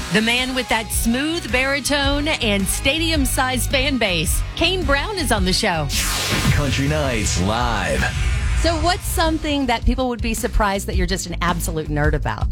The man with that smooth baritone and stadium-sized fan base, Kane Brown, is on the show. Country Nights Live. So what's something that people would be surprised that you're just an absolute nerd about?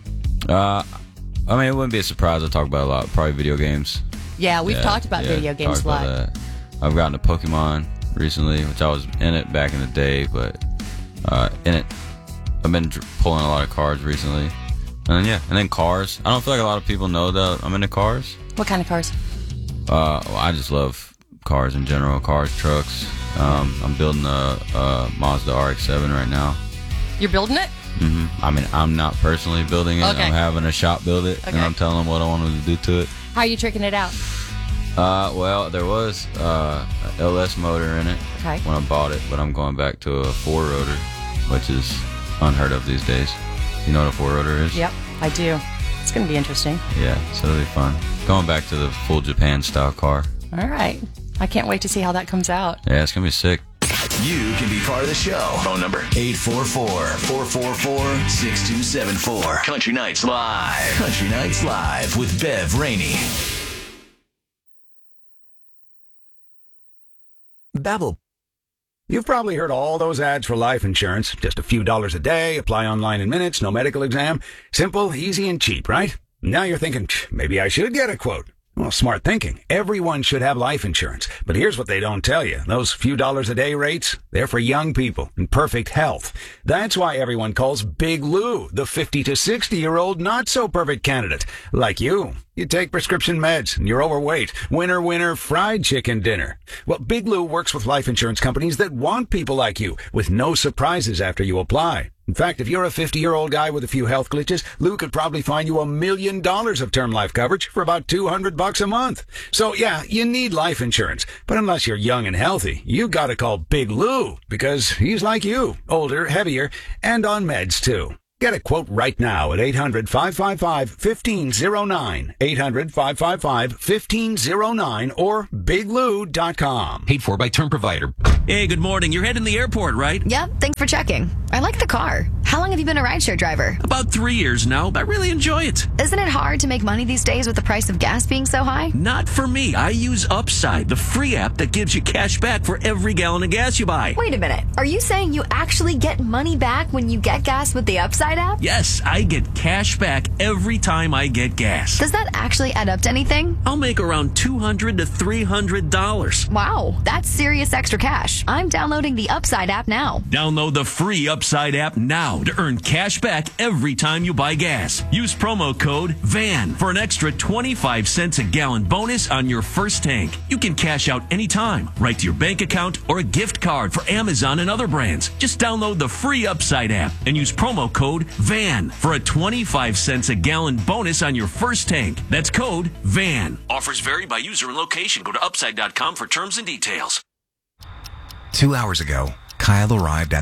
I mean, it wouldn't be a surprise. I talk about a lot. Probably video games. Yeah, we've talked about video games a lot. I've gotten to Pokemon recently, which I was in it back in the day, but in it, I've been pulling a lot of cards recently. And then cars. I don't feel like a lot of people know that I'm into cars. What kind of cars? Well, I just love cars in general. Cars, trucks. I'm building a Mazda RX-7 right now. You're building it? Mm-hmm. I mean, I'm not personally building it. Okay. I'm having a shop build it, and I'm telling them what I want them to do to it. How are you tricking it out? Well, there was a LS motor in it when I bought it, but I'm going back to a 4-rotor, which is unheard of these days. You know what a 4-rotor is? Yep, I do. It's going to be interesting. Yeah, so it'll be fun. Going back to the full Japan-style car. All right. I can't wait to see how that comes out. Yeah, it's going to be sick. You can be part of the show. Phone number 844-444-6274. Country Nights Live. Country Nights Live with Bev Rainey. Babbel. You've probably heard all those ads for life insurance. Just a few dollars a day, apply online in minutes, no medical exam. Simple, easy, and cheap, right? Now you're thinking, maybe I should get a quote. Well, smart thinking. Everyone should have life insurance. But here's what they don't tell you. Those few dollars a day rates, they're for young people in perfect health. That's why everyone calls Big Lou the 50 to 60-year-old not-so-perfect candidate. Like you. You take prescription meds and you're overweight. Winner, winner, fried chicken dinner. Well, Big Lou works with life insurance companies that want people like you with no surprises after you apply. In fact, if you're a 50-year-old guy with a few health glitches, Lou could probably find you $1 million of term life coverage for about $200 a month. So yeah, you need life insurance. But unless you're young and healthy, you gotta call Big Lou because he's like you, older, heavier, and on meds too. Get a quote right now at 800-555-1509, 800-555-1509, or biglou.com. Paid for by Term Provider. Hey, good morning. You're heading to the airport, right? Yep, thanks for checking. I like the car. How long have you been a rideshare driver? About 3 years now. I really enjoy it. Isn't it hard to make money these days with the price of gas being so high? Not for me. I use Upside, the free app that gives you cash back for every gallon of gas you buy. Wait a minute. Are you saying you actually get money back when you get gas with the Upside app? Yes, I get cash back every time I get gas. Does that actually add up to anything? I'll make around $200 to $300. Wow, that's serious extra cash. I'm downloading the Upside app now. Download the free Upside app now to earn cash back every time you buy gas. Use promo code VAN for an extra 25 cents a gallon bonus on your first tank. You can cash out anytime, right to your bank account or a gift card for Amazon and other brands. Just download the free Upside app and use promo code VAN for a 25 cents a gallon bonus on your first tank. That's code VAN. Offers vary by user and location. Go to upside.com for terms and details. 2 hours ago, Kyle arrived at...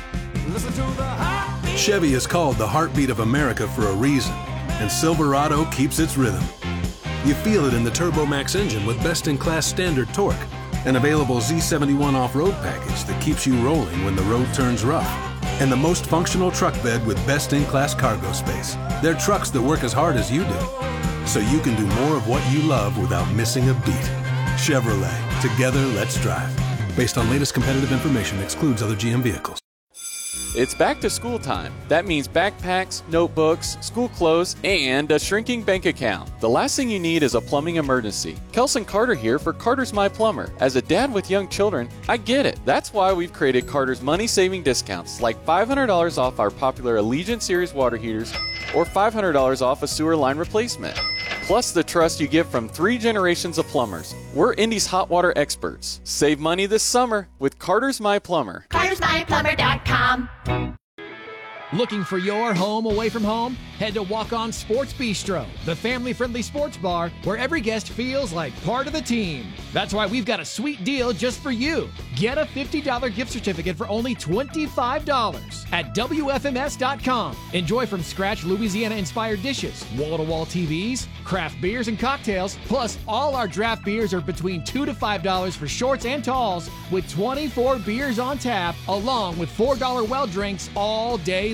Chevy is called the heartbeat of America for a reason, and Silverado keeps its rhythm. You feel it in the TurboMax engine with best-in-class standard torque, an available Z71 off-road package that keeps you rolling when the road turns rough, and the most functional truck bed with best-in-class cargo space. They're trucks that work as hard as you do, so you can do more of what you love without missing a beat. Chevrolet. Together, let's drive. Based on latest competitive information, excludes other GM vehicles. It's back to school time. That means backpacks, notebooks, school clothes, and a shrinking bank account. The last thing you need is a plumbing emergency. Kelson Carter here for Carter's My Plumber. As a dad with young children, I get it. That's why we've created Carter's money-saving discounts, like $500 off our popular Allegiant Series water heaters or $500 off a sewer line replacement. Plus the trust you get from 3 generations of plumbers. We're Indy's hot water experts. Save money this summer with Carter's My Plumber. CartersMyPlumber.com. Looking for your home away from home? Head to Walk On Sports Bistro, the family-friendly sports bar where every guest feels like part of the team. That's why we've got a sweet deal just for you. Get a $50 gift certificate for only $25 at WFMS.com. Enjoy from scratch Louisiana-inspired dishes, wall-to-wall TVs, craft beers and cocktails, plus all our draft beers are between $2 to $5 for shorts and talls with 24 beers on tap, along with $4 well drinks all day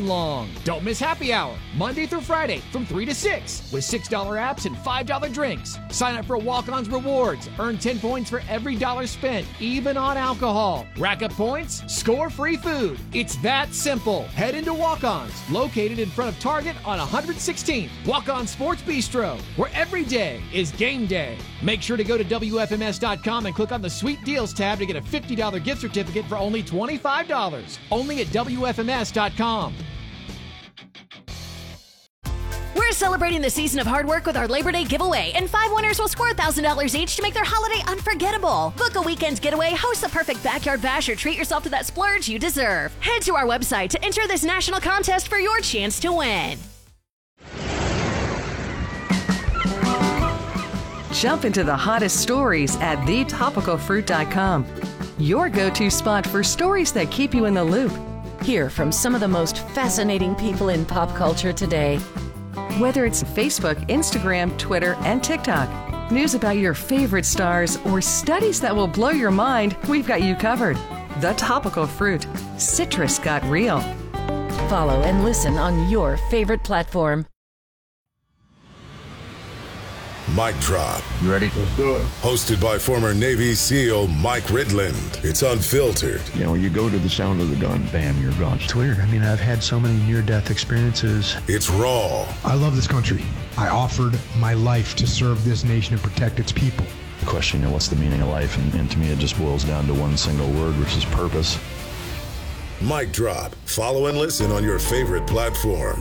long. Don't miss happy hour, Monday through Friday from 3 to 6 with $6 apps and $5 drinks. Sign up for Walk-On's Rewards. Earn 10 points for every dollar spent, even on alcohol. Rack up points, score free food. It's that simple. Head into Walk-On's, located in front of Target on 116th. Walk-On Sports Bistro, where every day is game day. Make sure to go to WFMS.com and click on the Sweet Deals tab to get a $50 gift certificate for only $25. Only at WFMS.com. We're celebrating the season of hard work with our Labor Day giveaway, and 5 winners will score $1,000 each to make their holiday unforgettable. Book a weekend's getaway, host the perfect backyard bash, or treat yourself to that splurge you deserve. Head to our website to enter this national contest for your chance to win. Jump into the hottest stories at thetopicalfruit.com. Your go-to spot for stories that keep you in the loop. Hear from some of the most fascinating people in pop culture today. Whether it's Facebook, Instagram, Twitter, and TikTok, news about your favorite stars, or studies that will blow your mind, we've got you covered. The Topical Fruit. Citrus got real. Follow and listen on your favorite platform. Mic Drop. You ready? Let's do it. Hosted by former Navy SEAL Mike Ridland. It's unfiltered. You know, you go to the sound of the gun, bam, you're gone. It's weird. I mean, I've had so many near-death experiences. It's raw. I love this country. I offered my life to serve this nation and protect its people. The question, you know, what's the meaning of life? And to me, it just boils down to one single word, which is purpose. Mic Drop. Follow and listen on your favorite platform.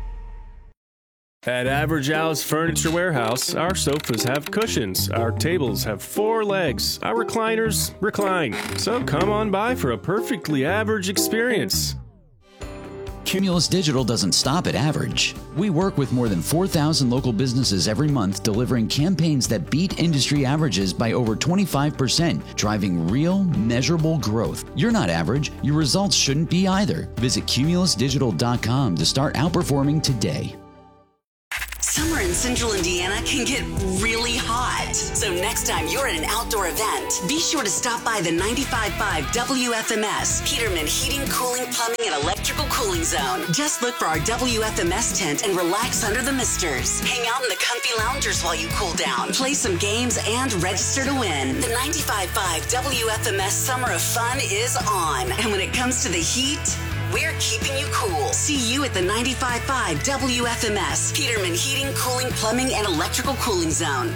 At Average Al's Furniture Warehouse, our sofas have cushions, our tables have 4 legs, our recliners recline. So come on by for a perfectly average experience. Cumulus Digital doesn't stop at average. We work with more than 4,000 local businesses every month, delivering campaigns that beat industry averages by over 25%, driving real, measurable growth. You're not average. Your results shouldn't be either. Visit cumulusdigital.com to start outperforming today. Summer in Central Indiana can get really hot. So next time you're at an outdoor event, be sure to stop by the 95.5 WFMS Peterman Heating, Cooling, Plumbing, and Electrical Cooling Zone. Just look for our WFMS tent and relax under the misters. Hang out in the comfy loungers while you cool down. Play some games and register to win. The 95.5 WFMS Summer of Fun is on. And when it comes to the heat, we're keeping you cool. See you at the 95.5 WFMS Peterman Heating, Cooling, Plumbing, and Electrical Cooling Zone.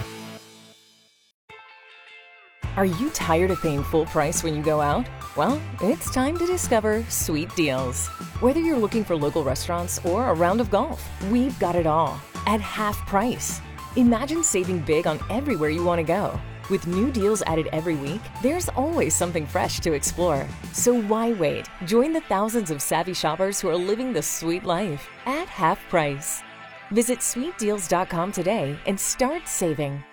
Are you tired of paying full price when you go out? Well, it's time to discover Sweet Deals. Whether you're looking for local restaurants or a round of golf, we've got it all at half price. Imagine saving big on everywhere you want to go. With new deals added every week, there's always something fresh to explore. So why wait? Join the thousands of savvy shoppers who are living the sweet life at half price. Visit sweetdeals.com today and start saving.